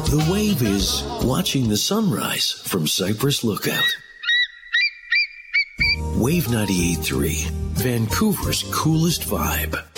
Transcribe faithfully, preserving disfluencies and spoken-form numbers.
The Wave is watching the sunrise from Cypress Lookout. Wave ninety-eight point three, Vancouver's coolest vibe.